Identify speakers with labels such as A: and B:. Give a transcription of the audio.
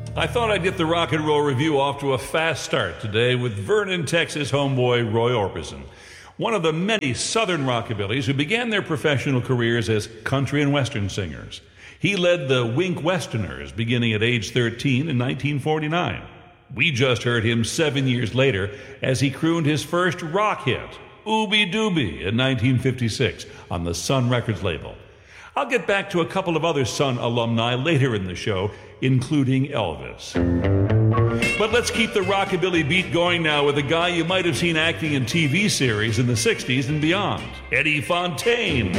A: I thought I'd get the Rock and Roll Review off to a fast start today with Vernon, Texas homeboy Roy Orbison, one of the many Southern rockabillys who began their professional careers as country and western singers. He led the Wink Westerners beginning at age 13 in 1949. We just heard him 7 years later as he crooned his first rock hit, Ooby Dooby, in 1956 on the Sun Records label. I'll get back to a couple of other Sun alumni later in the show, including Elvis. But let's keep the rockabilly beat going now with a guy you might have seen acting in TV series in the 60s and beyond, Eddie Fontaine.